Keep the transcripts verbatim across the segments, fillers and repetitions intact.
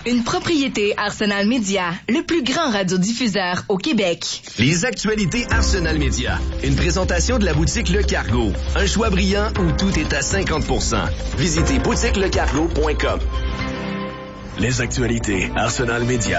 Une propriété Arsenal Média, le plus grand radiodiffuseur au Québec. Les actualités Arsenal Média. Une présentation de la boutique Le Cargo. Un choix brillant où tout est à cinquante pour cent. Visitez boutique le cargo point com. Les actualités Arsenal Média.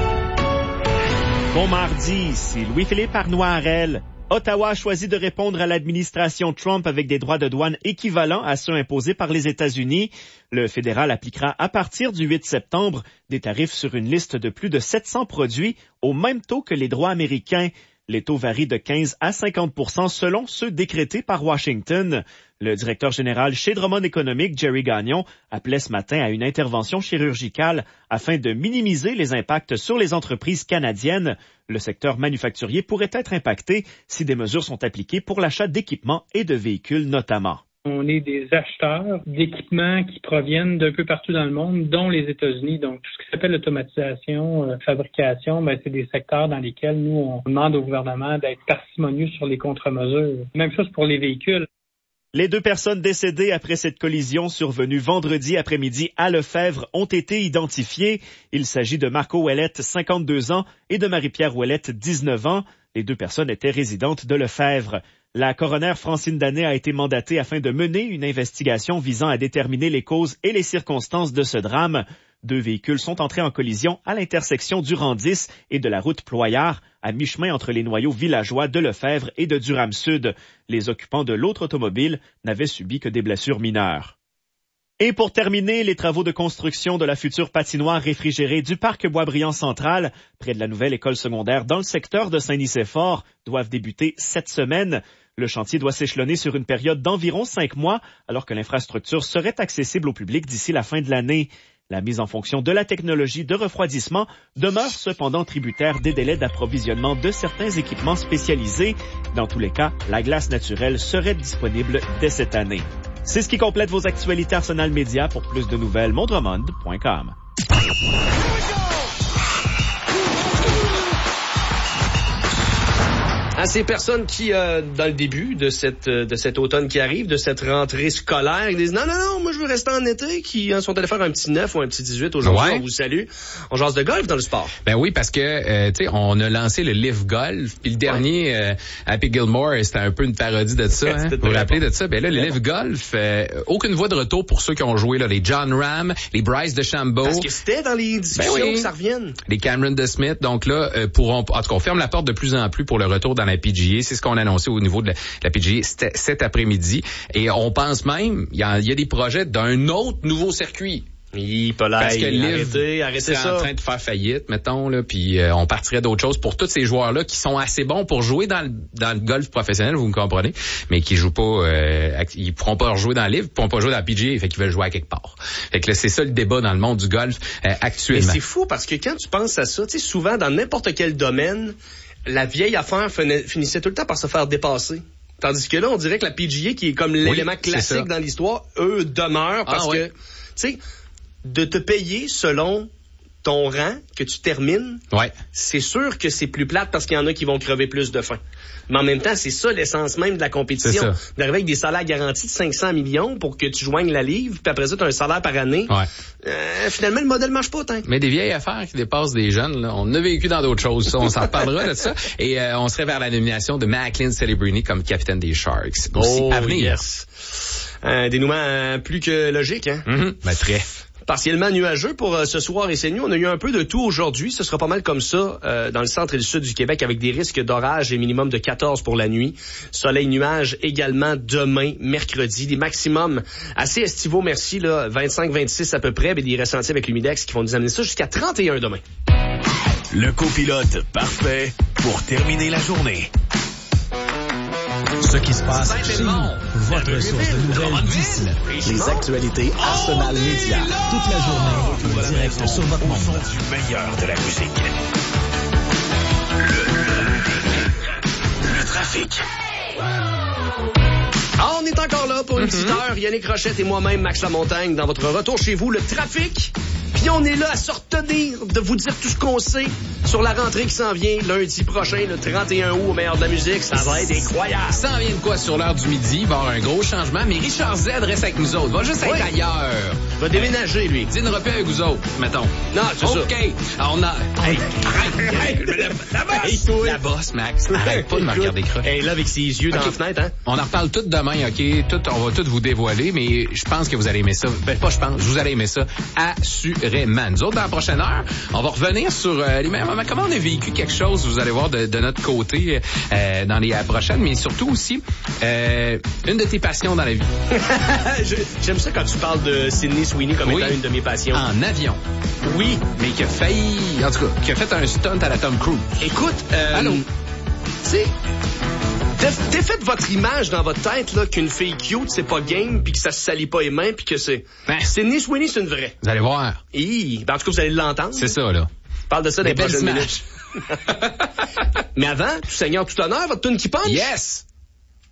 Bon mardi, ici Louis-Philippe Arnoirel. Ottawa a choisi de répondre à l'administration Trump avec des droits de douane équivalents à ceux imposés par les États-Unis. Le fédéral appliquera à partir du huit septembre des tarifs sur une liste de plus de sept cents produits au même taux que les droits américains. Les taux varient de quinze à cinquante pour cent selon ceux décrétés par Washington. Le directeur général chez Drummond Economics, Jerry Gagnon, appelait ce matin à une intervention chirurgicale afin de minimiser les impacts sur les entreprises canadiennes. Le secteur manufacturier pourrait être impacté si des mesures sont appliquées pour l'achat d'équipements et de véhicules notamment. On est des acheteurs d'équipements qui proviennent d'un peu partout dans le monde, dont les États-Unis. Donc, tout ce qui s'appelle l'automatisation, euh, fabrication, ben, c'est des secteurs dans lesquels nous, on demande au gouvernement d'être parcimonieux sur les contre-mesures. Même chose pour les véhicules. Les deux personnes décédées après cette collision survenue vendredi après-midi à Lefebvre ont été identifiées. Il s'agit de Marco Ouellette, cinquante-deux ans, et de Marie-Pierre Ouellette, dix-neuf ans. Les deux personnes étaient résidentes de Lefebvre. La coroner Francine Danet a été mandatée afin de mener une investigation visant à déterminer les causes et les circonstances de ce drame. Deux véhicules sont entrés en collision à l'intersection du rang dix et de la route Ployard, à mi-chemin entre les noyaux villageois de Lefebvre et de Durham-Sud. Les occupants de l'autre automobile n'avaient subi que des blessures mineures. Et pour terminer, les travaux de construction de la future patinoire réfrigérée du parc Boisbriand Central, près de la nouvelle école secondaire dans le secteur de Saint-Nicéphore, doivent débuter cette semaine. Le chantier doit s'échelonner sur une période d'environ cinq mois, alors que l'infrastructure serait accessible au public d'ici la fin de l'année. La mise en fonction de la technologie de refroidissement demeure cependant tributaire des délais d'approvisionnement de certains équipements spécialisés. Dans tous les cas, la glace naturelle serait disponible dès cette année. C'est ce qui complète vos actualités Arsenal Média. Pour plus de nouvelles, mondremond point com. À ces personnes qui, euh, dans le début de cette euh, de cet automne qui arrive, de cette rentrée scolaire, ils disent non, non, non, moi je veux rester en été, qui hein, sont allés faire un petit neuf ou un petit dix-huit aujourd'hui, ouais. On vous salue. On jase de golf dans le sport. Ben oui, parce que, euh, tu sais, on a lancé le Live Golf, puis le dernier, ouais. euh, Happy Gilmore, c'était un peu une parodie de ça, hein, vous vous rappelez de ça? Ben là, le Live Golf, euh, aucune voie de retour pour ceux qui ont joué, là, les John Ram, les Bryce DeChambeau. Parce que c'était dans les discussions ben oui. que ça revienne. Les Cameron DeSmith, donc là, euh, pourront, en tout cas, on ferme la porte de plus en plus pour le retour dans la P G A. C'est ce qu'on a annoncé au niveau de la, la P G A cet après-midi. Et on pense même, il y a, y a des projets d'un autre nouveau circuit. Oui, pas là, parce que Live, arrêtez, arrêtez c'est ça. en train de faire faillite, mettons, là, puis euh, on partirait d'autres choses pour tous ces joueurs-là qui sont assez bons pour jouer dans le, dans le golf professionnel, vous me comprenez, mais qui jouent pas, euh, ils pourront pas jouer dans le Live, ils pourront pas jouer dans la P G A, fait qu'ils veulent jouer à quelque part. Fait que là, c'est ça le débat dans le monde du golf euh, actuellement. Mais c'est fou parce que quand tu penses à ça, tu sais, souvent dans n'importe quel domaine, la vieille affaire finissait tout le temps par se faire dépasser. Tandis que là, on dirait que la P G A, qui est comme l'élément oui, classique dans l'histoire, eux demeurent parce ah, ouais. que, tu sais, de te payer selon ton rang que tu termines, ouais. c'est sûr que c'est plus plate parce qu'il y en a qui vont crever plus de faim. Mais en même temps, c'est ça l'essence même de la compétition. D'arriver avec des salaires garantis de cinq cents millions pour que tu joignes la livre, puis après ça, tu as un salaire par année. Ouais. Euh, finalement, le modèle marche pas tant. Mais des vieilles affaires qui dépassent des jeunes, là, on a vécu dans d'autres choses. Ça, on s'en reparlera de ça. Et euh, on serait vers la nomination de Macklin Celebrini comme capitaine des Sharks. Aussi oh, à venir. Yes. Un dénouement euh, plus que logique, hein? Mm-hmm. Ben, très. Partiellement nuageux pour euh, ce soir et ces nuits. On a eu un peu de tout aujourd'hui. Ce sera pas mal comme ça euh, dans le centre et le sud du Québec avec des risques d'orage et minimum de quatorze pour la nuit. Soleil, nuage également demain, mercredi. Des maximums assez estivaux, merci, là, vingt-cinq vingt-six à peu près, mais des ressentis avec l'humidex qui vont nous amener ça jusqu'à trente et un demain. Le copilote parfait pour terminer la journée. Ce qui se passe chez nous, votre source de nouvelles d'ici. Les actualités Arsenal Média. Toute la journée, en direct sur votre monde. Du meilleur de la musique. Le, le, le trafic. Ah, on est encore là pour une petite heure. Yannick Rochette et moi-même, Max Lamontagne, dans votre retour chez vous, le trafic. Puis on est là à se retenir de vous dire tout ce qu'on sait sur la rentrée qui s'en vient lundi prochain, le trente et un août, au meilleur de la musique. Ça va être incroyable. Ça en vient de quoi sur l'heure du midi? Il va y avoir un gros changement, mais Richard Z reste avec nous autres. Va juste être Oui. ailleurs. Il va déménager, lui. Dînera plus avec vous autres, mettons. Non, c'est ça. OK. Alors, on a... Hey, arrête, arrête. La bosse. Hey, toi. La bosse, Max. Arrête pas de me regarder croche. Hey, là, avec ses yeux dans OK. la fenêtre, hein? On en reparle tout demain, OK? Tout, on va tout vous dévoiler, mais je pense que vous allez aimer ça. Ben, pas je pense, vous allez aimer ça assurément. Nous autres, dans la prochaine heure, on va revenir sur euh, les mêmes moments. Comment on a vécu quelque chose, vous allez voir, de, de notre côté euh, dans les euh, prochaines, mais surtout aussi, euh, une de tes passions dans la vie. Je- J'aime ça quand tu parles de Sydney Sweeney comme Oui. étant une de mes passions. En avion. Oui. Mais qui a failli, en tout cas, qui a fait un stunt à la Tom Cruise. Écoute, euh, Allô? tu sais, t'as t'as fait votre image dans votre tête, là, qu'une fille cute, c'est pas game, puis que ça se salit pas les mains, puis que c'est... Ben. Sydney Sweeney, c'est une vraie. Vous allez voir. Hi, ben, en tout cas, vous allez l'entendre. C'est ça, là. Parle de ça dans Des les belles prochaines images. minutes. Mais avant, tout seigneur, tout honneur, votre tune qui punch. Yes!